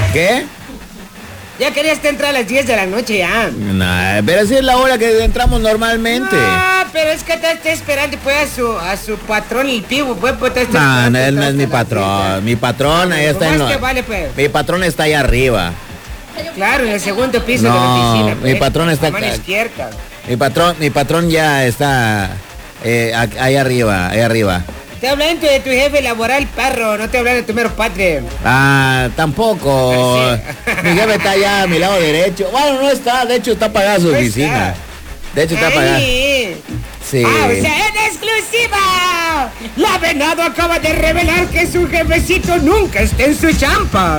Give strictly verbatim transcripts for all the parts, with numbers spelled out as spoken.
¿Qué? Ya querías entrar a las diez de la noche ya. No, pero si es la hora que entramos normalmente. Ah, pero es que te está esperando pues a su, a su patrón el pivo, pues, pues te está No, esperando no, él no es mi hasta la patrón. fiesta. Mi patrón ahí está ¿Cómo en es lo- que vale, pues? Mi patrón está ahí arriba. Claro, en el segundo piso No, de la oficina. mi pues, patrón está a mano acá. izquierda. Mi patrón, mi patrón ya está eh, a- ahí arriba, ahí arriba. Te hablando de tu jefe laboral, perro, no te hablan de tu mero padre. Ah, tampoco. Ah, sí. Mi jefe está allá a mi lado derecho. Bueno, no está, de hecho está apagada su No oficina. está. De hecho está apagada. Ay. Sí. Ah, o sea, en exclusiva. La Venado acaba de revelar que su jefecito nunca está en su champa.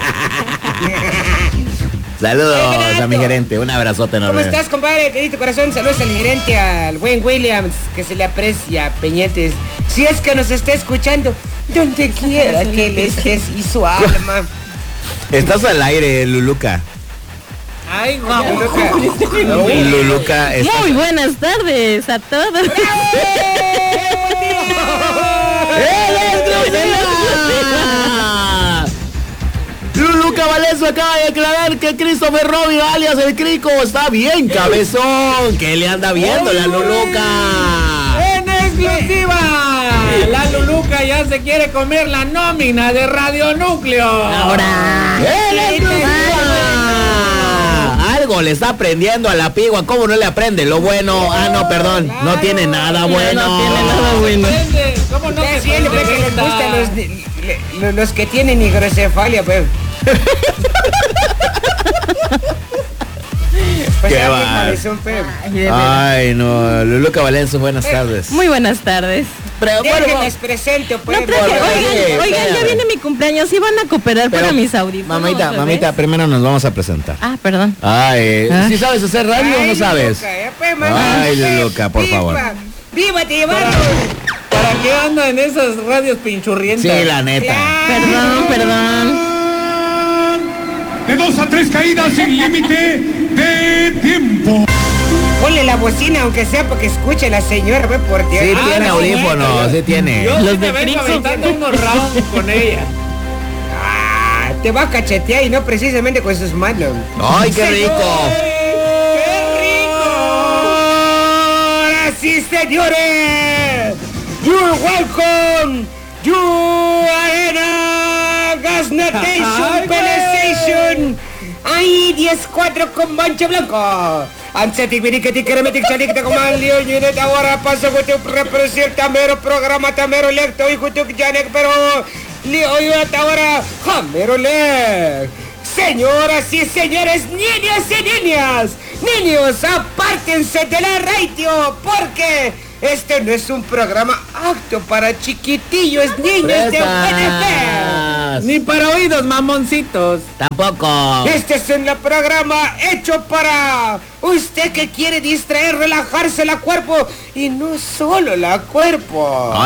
Saludos Ay, a mi Renato. gerente, un abrazote ¿Cómo enorme. estás, compadre? Te di tu corazón. Saludos al gerente, al buen Williams, que se le aprecia, Peñetes. Si es que nos está escuchando, donde quiera que él estés y su alma. Estás al aire, Luluca. Ay, Luluca. Luluca, estás... Muy buenas tardes a todos. Luluca Valenzo acaba de aclarar que Christopher Robin, alias el Crico, está bien, cabezón. ¿Qué le anda viendo la Luluca? En exclusiva, la Luluca ya se quiere comer la nómina de Radio Núcleo. Ahora. ¡En exclusiva! Algo le está aprendiendo a la pigua. ¿Cómo no le aprende? Lo bueno. Ah, no, perdón. No tiene nada bueno. No tiene nada bueno. Aprende, ¿cómo no Ustedes se bien, pues, que les presenta? gustan los, le- le- los que tienen hidrocefalia, pues. Pues Qué ya, va. pues, cabezón, pues. Ay, de verdad. Ay, no. Luluca Valenzo, buenas tardes. Muy buenas tardes. Pero, bueno, Déjenles presento, pues. No traje, porque- oigan, sí, oigan, ya espérame. viene mi cumpleaños. ¿Sí van a cooperar pero, para mis audífonos? Mamita, bebés? mamita, primero nos vamos a presentar. Ah, perdón. Ay, Ah. ¿sí sabes hacer radio o Ay, no sabes? Luluca, ya, pues, mamá, Ay, pues, Luluca, por viva, favor. ¡Viva, te llevaron! ¿Para qué anda en esas radios pinchurrientas? Sí, la neta. Perdón, perdón. De dos a tres caídas sin límite de tiempo. Ponle la bocina, aunque sea porque escuche la señora, pues, por Dios. Sí Ah, tiene la audífonos, señora. sí tiene. Yo Los sí me de vengo Crixo. aventando unos rounds con ella. Ah, te va a cachetear y no precisamente con sus manos. Ay, qué rico. ¡Qué rico! Ahora sí, señores. You're welcome. You are in a Gas Nation Ay, güey. Conversation. Ahí diez cuatro con mancha blanca. Ansetic Vinicatic Kermetic Sadik de Comandio Unit ahora paso con tu representa mero programa tamero lecto y jutuk janek pero Leo y ahora jamero leg. Señoras y señores, niñas y niñas, niños, apártense de la radio porque este no es un programa apto para chiquitillos niños de buena fe. Ni para oídos, mamoncitos. Tampoco. Este es un programa hecho para usted que quiere distraer, relajarse la cuerpo y no solo la cuerpo.